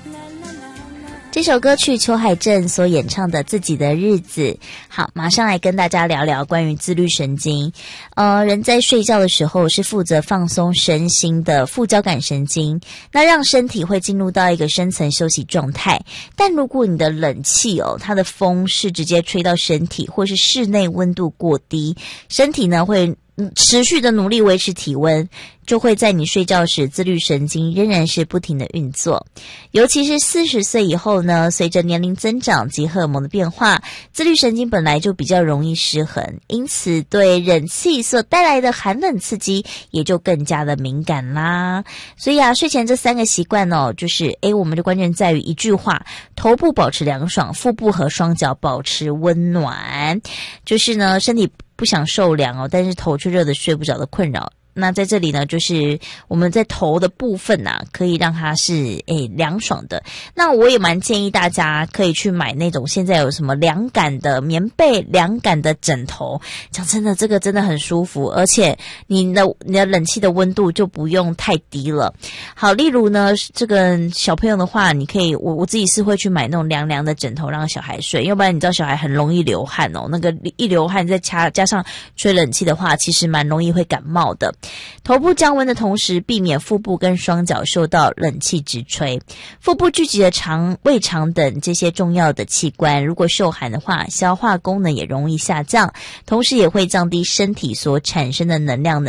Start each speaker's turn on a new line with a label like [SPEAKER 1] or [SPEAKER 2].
[SPEAKER 1] 这首歌曲裘海正所演唱的《自己的日子》。好，马上来跟大家聊聊关于自律神经。人在睡觉的时候是负责放松身心的副交感神经，那让身体会进入到一个深层休息状态。但如果你的冷气它的风是直接吹到身体，或是室内温度过低，身体呢会持续的努力维持体温，就会在你睡觉时自律神经仍然是不停的运作。尤其是40岁以后呢，随着年龄增长及荷尔蒙的变化，自律神经本来就比较容易失衡，因此对冷气所带来的寒冷刺激也就更加的敏感啦。所以睡前这3个习惯就是我们的关键在于一句话：头部保持凉爽，腹部和双脚保持温暖。就是呢，身体不想受凉但是头却热得睡不着的困扰。那在这里呢，就是我们在头的部分可以让它是凉爽的。那我也蛮建议大家可以去买那种现在有什么凉感的棉被、凉感的枕头。讲真的，这个真的很舒服，而且你的冷气的温度就不用太低了。好，例如呢，这个小朋友的话，你可以我自己是会去买那种凉凉的枕头让小孩睡，要不然你知道小孩很容易流汗那个一流汗再加上吹冷气的话，其实蛮容易会感冒的。头部降温的同时，避免腹部跟双脚受到冷气直吹。腹部聚集的肠、胃肠等这些重要的器官，如果受寒的话，消化功能也容易下降，同时也会降低身体所产生的能量